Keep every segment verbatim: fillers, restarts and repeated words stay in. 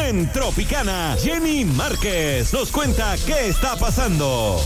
En Tropicana, Jenny Márquez nos cuenta qué está pasando.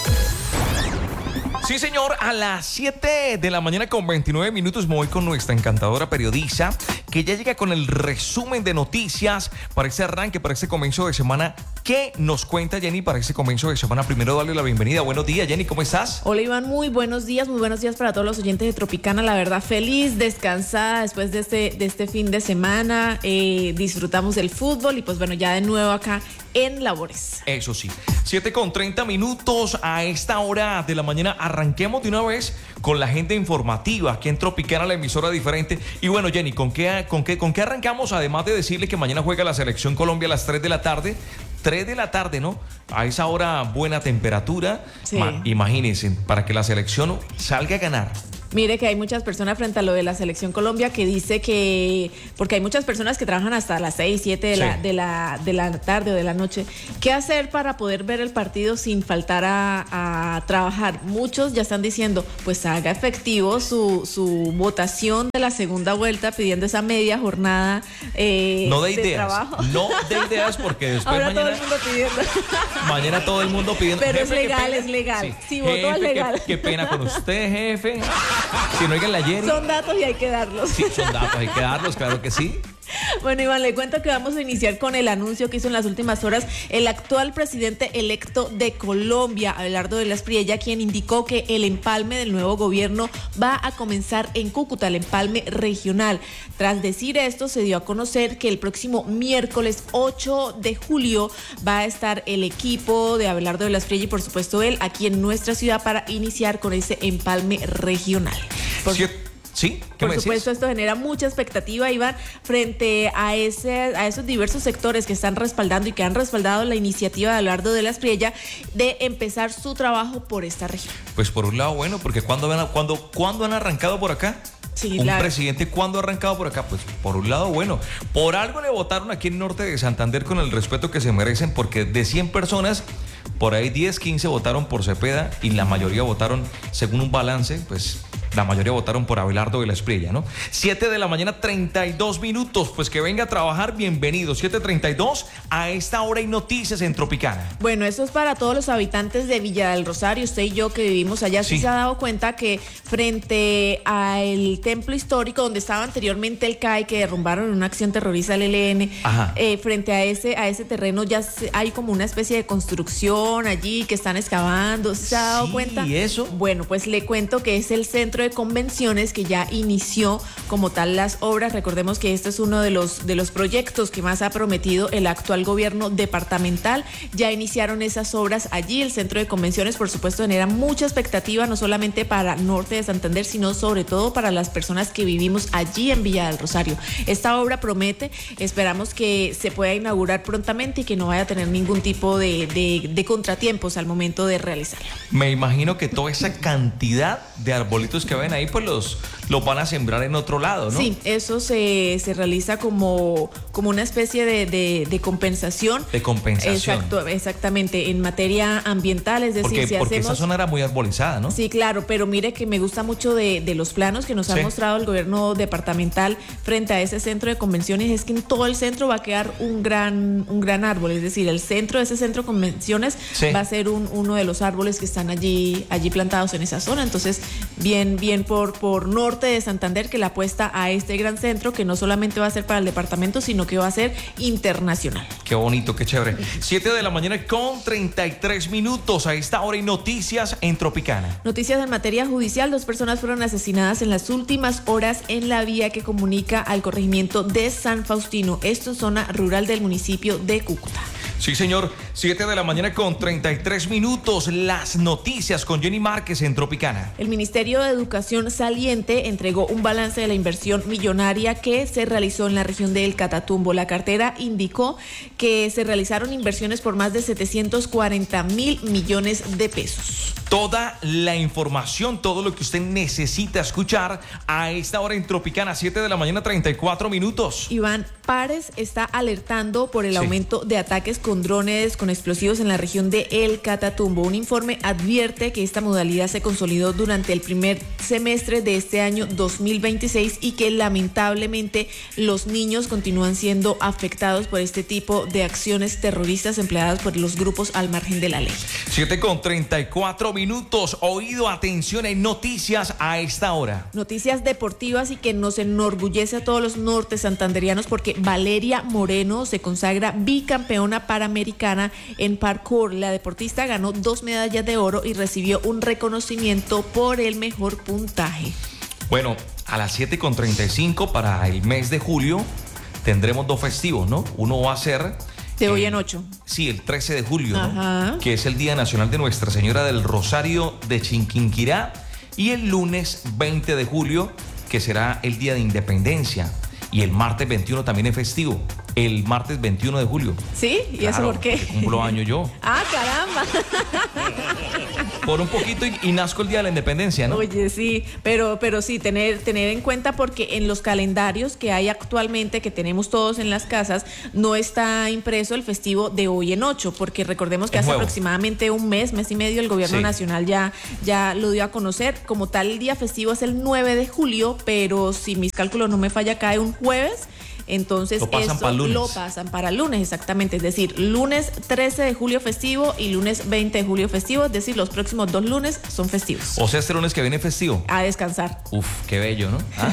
Sí, señor, a las siete de la mañana con veintinueve minutos me voy con nuestra encantadora periodista que ya llega con el resumen de noticias para ese arranque, para ese comienzo de semana. ¿Qué nos cuenta Jenny para ese comienzo de semana? Primero darle la bienvenida. Buenos días, Jenny, ¿cómo estás? Hola, Iván, muy buenos días, muy buenos días para todos los oyentes de Tropicana. La verdad, feliz, descansada después de este, de este fin de semana. Eh, disfrutamos del fútbol y pues bueno, ya de nuevo acá en labores. Eso sí, siete con treinta minutos a esta hora de la mañana. Arranquemos de una vez con la agenda informativa aquí en Tropicana, la emisora diferente. Y bueno, Jenny, ¿con qué, con qué, con qué arrancamos? Además de decirle que mañana juega la Selección Colombia a las tres de la tarde. tres de la tarde, ¿no? A esa hora buena temperatura. Sí. Ma, imagínense, para que la selección salga a ganar. Mire que hay muchas personas frente a lo de la Selección Colombia que dice que, porque hay muchas personas que trabajan hasta las seis, siete de, sí. la, de, la, de la tarde o de la noche. ¿Qué hacer para poder ver el partido sin faltar a, a trabajar? Muchos ya están diciendo, pues haga efectivo su, su votación de la segunda vuelta pidiendo esa media jornada eh, no de, de ideas, trabajo. No de ideas porque después ahora mañana... todo el mundo pidiendo. Mañana todo el mundo pidiendo. Pero jefe, es legal, pena, es legal. Sí. Si votó jefe, es legal. Qué, qué pena con usted, jefe. Si no oigan la Jenny. Son datos y hay que darlos. Sí, son datos, hay que darlos, claro que sí. Bueno, Iván, le cuento que vamos a iniciar con el anuncio que hizo en las últimas horas el actual presidente electo de Colombia, Abelardo de la Espriella, quien indicó que el empalme del nuevo gobierno va a comenzar en Cúcuta, el empalme regional. Tras decir esto, se dio a conocer que el próximo miércoles ocho de julio va a estar el equipo de Abelardo de la Espriella y por supuesto él aquí en nuestra ciudad para iniciar con ese empalme regional. Por sí. ¿Sí? ¿Qué Por supuesto, esto genera mucha expectativa, Iván, frente a ese, a esos diversos sectores que están respaldando y que han respaldado la iniciativa de Abelardo de la Espriella de empezar su trabajo por esta región. Pues por un lado, bueno, porque ¿cuándo, cuándo, ¿cuándo han arrancado por acá? Sí, un la... presidente, ¿cuándo ha arrancado por acá? Pues por un lado, bueno, por algo le votaron aquí en Norte de Santander con el respeto que se merecen, porque de cien personas, por ahí diez, quince votaron por Cepeda y la mayoría votaron, según un balance, pues la mayoría votaron por Abelardo de la Espriella, ¿no? siete de la mañana, treinta y dos minutos, pues que venga a trabajar, bienvenido. siete treinta y dos, a esta hora hay noticias en Tropicana. Bueno, eso es para todos los habitantes de Villa del Rosario, usted y yo que vivimos allá, sí, sí se ha dado cuenta que frente al templo histórico donde estaba anteriormente el C A I, que derrumbaron en una acción terrorista del E L N, eh, frente a ese, a ese terreno ya hay como una especie de construcción allí que están excavando, ¿se ha dado sí, cuenta? ¿Y eso? Bueno, pues le cuento que es el centro de convenciones que ya inició como tal las obras. Recordemos que este es uno de los, de los proyectos que más ha prometido el actual gobierno departamental. Ya iniciaron esas obras allí. El centro de convenciones, por supuesto, genera mucha expectativa, no solamente para Norte de Santander, sino sobre todo para las personas que vivimos allí en Villa del Rosario. Esta obra promete, esperamos que se pueda inaugurar prontamente y que no vaya a tener ningún tipo de, de, de contratiempos al momento de realizarla. Me imagino que toda esa cantidad de arbolitos que ven ahí, pues los, los van a sembrar en otro lado, ¿no? Sí, eso se, se realiza como, como una especie de, de, de compensación. De compensación. Exacto, exactamente, en materia ambiental, es decir, porque, si porque hacemos... esa zona era muy arbolizada, ¿no? Sí, claro, pero mire que me gusta mucho de, de los planos que nos sí. ha mostrado el gobierno departamental frente a ese centro de convenciones, es que en todo el centro va a quedar un gran, un gran árbol, es decir, el centro de ese centro de convenciones sí. va a ser un, uno de los árboles que están allí, allí plantados en esa zona. Entonces, bien, bien por, por Norte de Santander, que la apuesta a este gran centro, que no solamente va a ser para el departamento, sino que va a ser internacional. Qué bonito, qué chévere. siete de la mañana con treinta y tres minutos. A esta hora hay noticias en Tropicana. Noticias en materia judicial. Dos personas fueron asesinadas en las últimas horas en la vía que comunica al corregimiento de San Faustino. Esto es zona rural del municipio de Cúcuta. Sí, señor. siete de la mañana con treinta y tres minutos. Las noticias con Jenny Márquez en Tropicana. El Ministerio de Educación saliente entregó un balance de la inversión millonaria que se realizó en la región del Catatumbo. La cartera indicó que se realizaron inversiones por más de setecientos cuarenta mil millones de pesos. Toda la información, todo lo que usted necesita escuchar a esta hora en Tropicana, siete de la mañana, treinta y cuatro minutos. Iván, Pares está alertando por el sí. aumento de ataques con con drones con explosivos en la región de El Catatumbo. Un informe advierte que esta modalidad se consolidó durante el primer semestre de este año dos mil veintiséis y que lamentablemente los niños continúan siendo afectados por este tipo de acciones terroristas empleadas por los grupos al margen de la ley. siete con treinta y cuatro minutos. Oído, atención, en noticias a esta hora. Noticias deportivas y que nos enorgullece a todos los norte santanderianos porque Valeria Moreno se consagra bicampeona panamericana en parkour. La deportista ganó dos medallas de oro y recibió un reconocimiento por el mejor puntaje. Bueno, a las siete con treinta y cinco para el mes de julio tendremos dos festivos, ¿no? Uno va a ser... De hoy en ocho. Sí, el trece de julio, Ajá. ¿no? Que es el Día Nacional de Nuestra Señora del Rosario de Chinquinquirá. Y el lunes veinte de julio, que será el Día de Independencia. Y el martes veintiuno también es festivo. El martes veintiuno de julio. ¿Sí? ¿Y claro, eso por qué? Cumplo año yo. ¡Ah, caramba! Por un poquito y, y nazco el Día de la Independencia, ¿no? Oye, sí, pero, pero sí, tener, tener en cuenta porque en los calendarios que hay actualmente, que tenemos todos en las casas, no está impreso el festivo de hoy en ocho, porque recordemos que Es hace nuevo. aproximadamente un mes, mes y medio, el gobierno Sí. nacional ya, ya lo dio a conocer. Como tal, el día festivo es el nueve de julio, pero si mis cálculos no me falla, cae un jueves. Entonces Lo pasan eso para lunes. lo pasan para lunes, exactamente. Es decir, lunes trece de julio festivo y lunes veinte de julio festivo. Es decir, los próximos dos lunes son festivos. O sea, este lunes que viene festivo. A descansar. Uf, qué bello, ¿no? ¿Ah?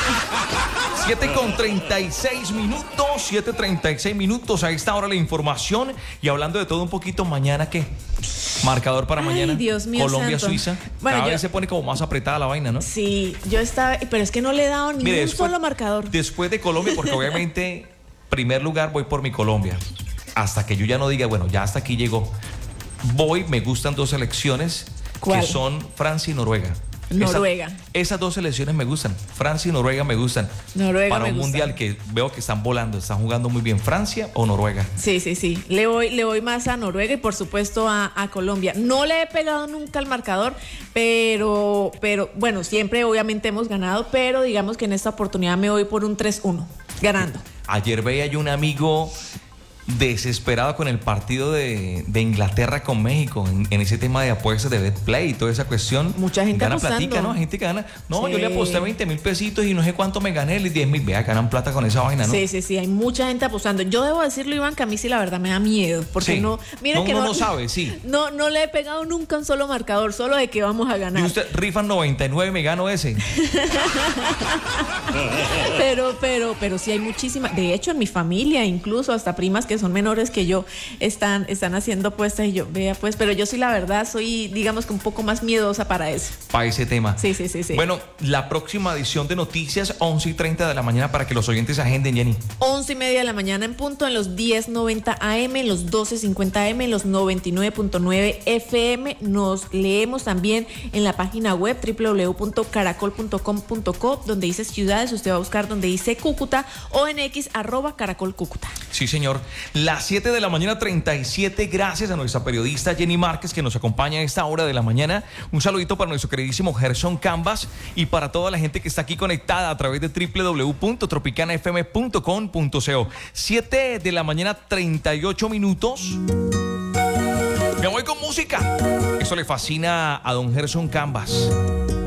siete con treinta y seis minutos, siete treinta y seis minutos. A esta hora la información. Y hablando de todo un poquito, ¿mañana qué? Marcador para Ay, mañana. Dios mío Colombia, santo. Suiza. Bueno, Cada yo- vez se pone como más apretada la vaina, ¿no? Sí, yo estaba, pero es que no le he dado ni Mire, un después- solo marcador. Después de Colombia, porque obviamente, primer lugar voy por mi Colombia. Hasta que yo ya no diga, bueno, ya hasta aquí llegó. Voy, me gustan dos selecciones ¿Cuál? que son Francia y Noruega. Noruega. Esa- esas dos selecciones me gustan. Francia y Noruega me gustan. Noruega Para me un gusta. mundial que veo que están volando, están jugando muy bien. ¿Francia o Noruega? Sí, sí, sí. Le voy, le voy más a Noruega y por supuesto a, a Colombia. No le he pegado nunca al marcador, pero, pero bueno, siempre obviamente hemos ganado, pero digamos que en esta oportunidad me voy por un tres uno, ganando. Ayer veía yo un amigo desesperado con el partido de, de Inglaterra con México en, en ese tema de apuestas de Betplay y toda esa cuestión. Mucha gente gana apostando. platica, ¿no? Gente que gana. No, Sí. yo le aposté veinte mil pesitos y no sé cuánto me gané, diez mil. Vea, ganan plata con esa vaina, ¿no? Sí, sí, sí, hay mucha gente apostando. Yo debo decirlo, Iván, que a mí sí la verdad me da miedo, porque Sí. no, mira No, que uno no sabe, sí. No, no le he pegado nunca un solo marcador, solo de que vamos a Y ganar. usted rifan noventa y nueve, me gano ese. Pero, pero, pero sí hay muchísimas. De hecho, en mi familia, incluso hasta primas que son menores que yo, están, están haciendo apuestas y yo, vea pues, pero yo sí la verdad soy, digamos que un poco más miedosa para eso. Para ese tema. Sí, sí, sí, sí. Bueno, la próxima edición de noticias, once y treinta de la mañana, para que los oyentes agenden, Jenny. once y media de la mañana en punto, en los diez noventa A M, en los doce cincuenta A M, en los noventa y nueve punto nueve F M. Nos leemos también en la página web doble u doble u doble u punto caracol punto com punto co, donde dice ciudades, usted va a buscar donde dice Cúcuta, o en X arroba caracol Cúcuta. Sí, señor. Las siete de la mañana, treinta y siete. Gracias a nuestra periodista Jenny Márquez, que nos acompaña a esta hora de la mañana. Un saludito para nuestro queridísimo Gerson Canvas y para toda la gente que está aquí conectada a través de doble u doble u doble u punto tropicana f m punto com punto co. siete de la mañana, treinta y ocho minutos. Me voy con música. Eso le fascina a don Gerson Canvas.